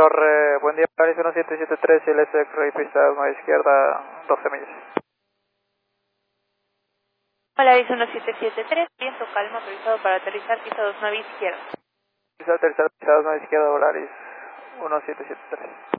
Torre, buen día, Paris 1773, el X-Ray, pista 1 izquierda, 12 millas. Hola, Avis 1773, viento calmo, autorizado para aterrizar, pista 29 izquierda. Pista aterrizar, pista 2 izquierda, Volaris 1773.